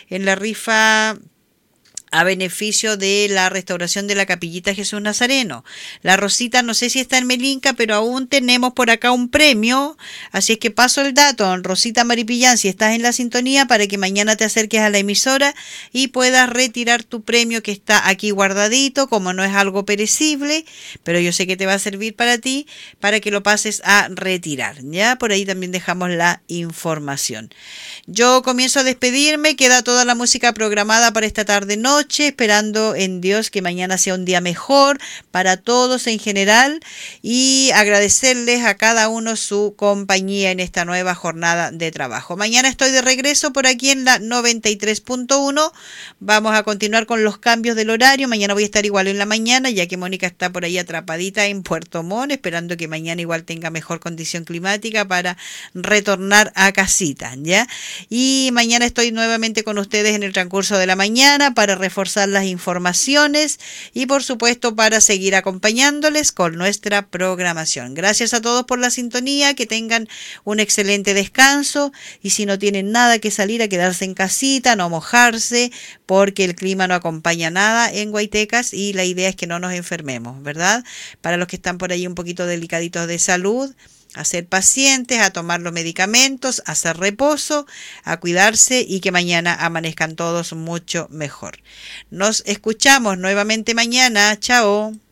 en la rifa a beneficio de la restauración de la Capillita Jesús Nazareno. La Rosita no sé si está en Melinca, pero aún tenemos por acá un premio, así es que paso el dato, Rosita Maripillán, si estás en la sintonía, para que mañana te acerques a la emisora y puedas retirar tu premio que está aquí guardadito, como no es algo perecible, pero yo sé que te va a servir para ti, para que lo pases a retirar, ¿ya? Por ahí también dejamos la información. Yo comienzo a despedirme, queda toda la música programada para esta tarde-noche, esperando en Dios que mañana sea un día mejor para todos en general y agradecerles a cada uno su compañía en esta nueva jornada de trabajo. Mañana estoy de regreso por aquí en la 93.1. Vamos a continuar con los cambios del horario. Mañana voy a estar igual en la mañana, ya que Mónica está por ahí atrapadita en Puerto Montt, esperando que mañana igual tenga mejor condición climática para retornar a casita, ¿ya? Y mañana estoy nuevamente con ustedes en el transcurso de la mañana para reforzar las informaciones y por supuesto para seguir acompañándoles con nuestra programación. Gracias a todos por la sintonía, que tengan un excelente descanso y si no tienen nada que salir, a quedarse en casita, no mojarse porque el clima no acompaña nada en Guaytecas y la idea es que no nos enfermemos, ¿verdad? Para los que están por ahí un poquito delicaditos de salud, a ser pacientes, a tomar los medicamentos, a hacer reposo, a cuidarse y que mañana amanezcan todos mucho mejor. Nos escuchamos nuevamente mañana. Chao.